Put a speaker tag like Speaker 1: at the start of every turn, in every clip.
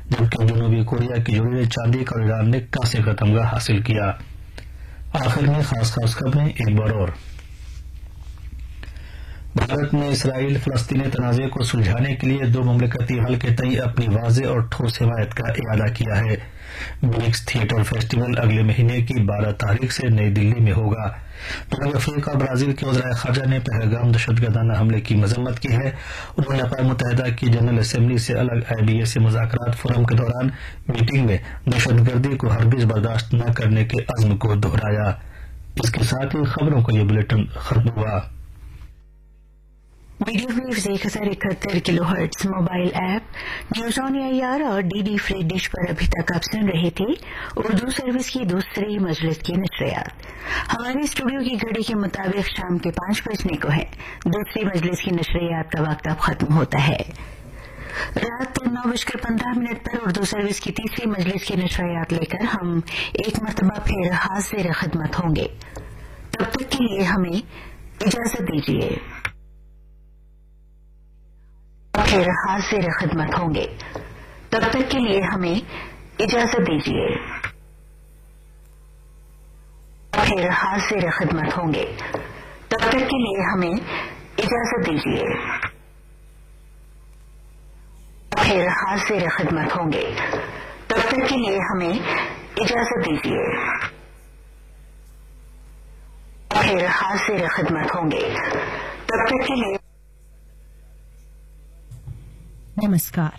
Speaker 1: जबकि जनूबी कोरिया की जोड़ी ने चांदी और ईरान ने कांस्य का तमगा हासिल किया। आखिर में खास खबरें एक बार और। भारत ने इसराइल फलस्तीनी तनाज़े को सुलझाने के लिए दो मुमलिकती हल के तई अपनी वाज़ेह और ठोस हिमायत का इरादा किया है। ब्रिक्स थिएटर फेस्टिवल अगले महीने की 12 तारीख से नई दिल्ली में होगा। जनूबी अफ्रीका और ब्राजील के वज़ीर ख़ारजा ने पहलगाम दहशतगर्दाना हमले की मजम्मत की है। उन्होंने अक़वाम मुत्तहिदा की जनरल असेंबली से अलग IBA से मुज़ाकरात फोरम के दौरान मीटिंग में दहशतगर्दी को हरगिज़ बर्दाश्त न करने के अज़्म को दोहराया। इसके साथ ही खबरों का ये बुलेटिन खत्म हुआ।
Speaker 2: Medium waves 1071 kilohertz mobile app news on AIR और DD फ्री डिश पर अभी तक आप सुन रहे थे उर्दू सर्विस की दूसरी मजलिस की नशरियात। हमारे स्टूडियो की घड़ी के मुताबिक शाम के 5 बजने को है। दूसरी मजलिस की नशरियात का वक्त अब खत्म होता है। रात 9:15 पर उर्दू सर्विस की तीसरी मजलिस की नशरियात लेकर हम एक मरतबा फिर हाजिर खिदमत होंगे। तब तक के लिए हमें इजाजत दीजिए। फिर हाजिर खिदमत होंगे। तब तक के लिए हमें इजाजत दीजिए। फिर हाजिर खिदमत होंगे। तब तक के लिए हमें इजाजत दीजिए। फिर हाजिर खिदमत होंगे। तब तक के लिए हमें इजाजत दीजिए। फिर हाजिर खिदमत होंगे। तब तक के लिए
Speaker 3: नमस्कार।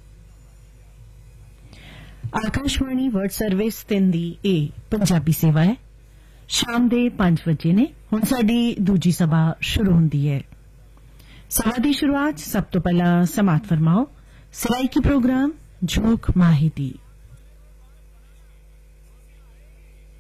Speaker 3: आकाशवाणी वर्ल्ड सर्विस 3 पंजाबी सेवा है। शाम दे 5 बजे ने हुण साडी दूजी सभा शुरू हुंदी है। सभा दी शुरुआत सब तो पहला समात फरमाओ सराई की प्रोग्राम झोंक माही दी।